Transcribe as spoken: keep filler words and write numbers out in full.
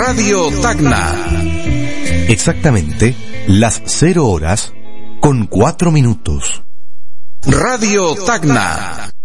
Radio Tacna. Exactamente las cero horas con cuatro minutos. Radio Tacna.